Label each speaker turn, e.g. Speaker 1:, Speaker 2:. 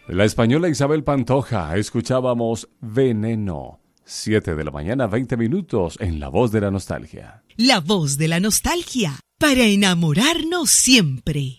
Speaker 1: La española Isabel Pantoja, escuchábamos Veneno. 7 de la mañana, 20 minutos, en La Voz de la Nostalgia.
Speaker 2: La Voz de la Nostalgia, para enamorarnos siempre.